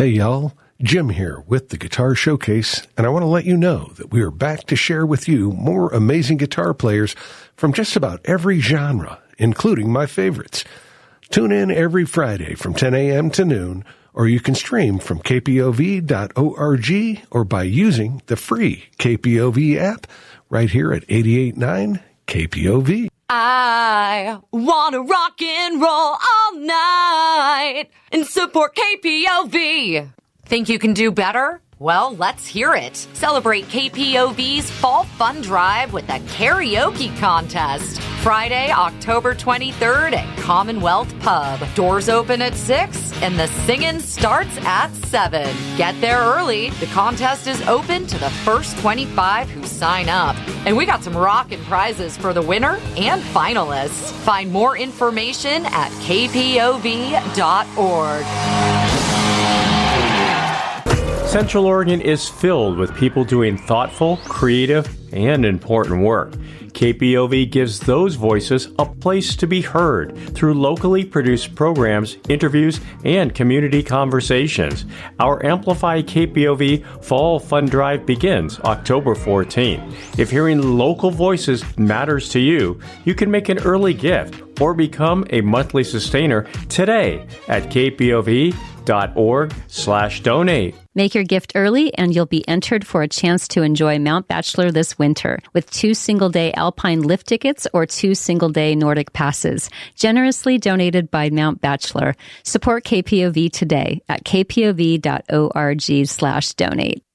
Hey y'all, Jim here with the Guitar Showcase, and I want to let you know that we are back to share with you more amazing guitar players from just about every genre, including my favorites. Tune in every Friday from 10 a.m. to noon, or you can stream from kpov.org or by using the free KPOV app right here at 88.9 KPOV. I want to rock and roll all night and support KPOV. Think you can do better? Well, let's hear it. Celebrate KPOV's Fall Fun Drive with a karaoke contest. Friday, October 23rd at Commonwealth Pub. Doors open at 6 and the singing starts at 7. Get there early. The contest is open to the first 25 who sign up. And we got some rockin' prizes for the winner and finalists. Find more information at kpov.org. Central Oregon is filled with people doing thoughtful, creative, and important work. KPOV gives those voices a place to be heard through locally produced programs, interviews, and community conversations. Our Amplify KPOV Fall Fun Drive begins October 14th. If hearing local voices matters to you, you can make an early gift or become a monthly sustainer today at kpov.org/donate. Make your gift early and you'll be entered for a chance to enjoy Mount Bachelor this winter with 2 single-day Alpine lift tickets or 2 single-day Nordic passes, generously donated by Mount Bachelor. Support KPOV today at kpov.org/donate.